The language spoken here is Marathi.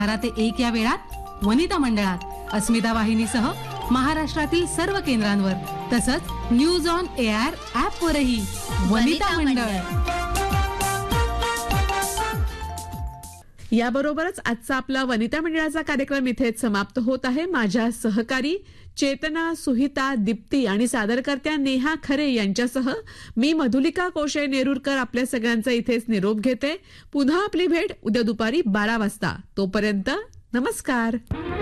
12 ते 1 या वेळात वनिता मंडळात अस्मिता वाहिनीसह महाराष्ट्रातील सर्व केंद्रांवर तसंच न्यूज ऑन एआर ऍप वरही वनिता मंडळ. याबरोबरच आजचा आपला वनिता मंडळाचा कार्यक्रम इथेच समाप्त होत आहे. माझ्या सहकारी चेतना, सुहिता, दीप्ती आणि सादरकर्त्या नेहा खरे यांच्यासह मी मधुलिका कोशे नेरुरकर आपल्या सगळ्यांचा इथेच निरोप घेते. पुन्हा आपली भेट उद्या दुपारी 12 वाजता. तोपर्यंत नमस्कार.